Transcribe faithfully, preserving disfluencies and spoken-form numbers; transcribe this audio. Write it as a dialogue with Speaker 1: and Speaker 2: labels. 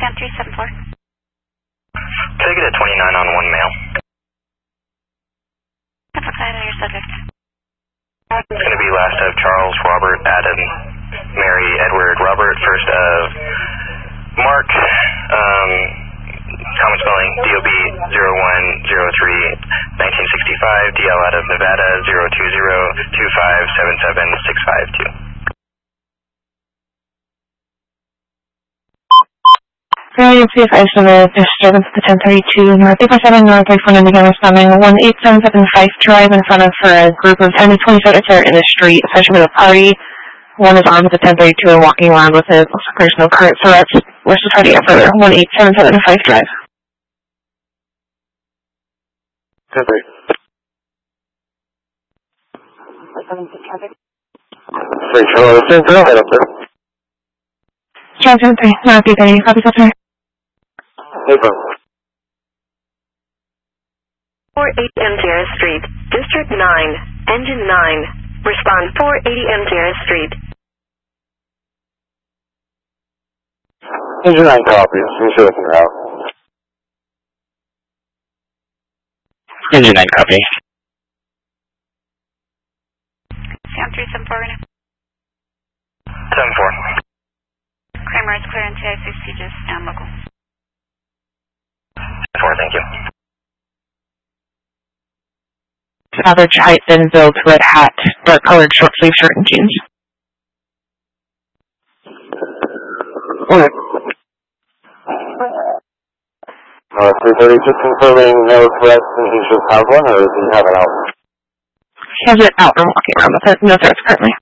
Speaker 1: three seven four.
Speaker 2: Could I get a twenty-nine on one male?
Speaker 1: That's outside of your subject.
Speaker 2: It's going to be last of Charles, Robert, Adam, Mary, Edward, Robert, first of Mark, um, common spelling, D O B zero one zero three nineteen sixty-five, D L out of Nevada zero two zero two five seven seven six five two.
Speaker 3: Very safe estimate, disturbance to ten thirty-two, North eight five seven, North thirty-four, Indiana, responding one eight seven seven Fife Drive in front of for a group of ten to twenty foot are in the street, essentially with a party. One is armed with a ten thirty-two and walking around with it. Looks like there's no current threats. Wish to try to get further. one eight seven seven Fife Drive.
Speaker 4: ten three. Three, Charlie, ten three, head up there.
Speaker 3: Charlie ten three, North eight thirty, copy, filter.
Speaker 4: Hey, bro.
Speaker 5: four eighty M Sierra Street, District nine, Engine nine. Respond four eighty M Sierra Street.
Speaker 4: Engine nine copies. We should listen out.
Speaker 6: Engine nine copy.
Speaker 1: Sam three seven four.
Speaker 2: seven four.
Speaker 1: Kramer is clear in T I C C, just stand local.
Speaker 2: four, thank you.
Speaker 3: Average height, thin build, red hat, dark colored short sleeve shirt and jeans.
Speaker 4: Okay. Uh, three thirty, just confirming no threats and he should have one, or does he have it out?
Speaker 3: He has it out and walking around with it. No threats currently.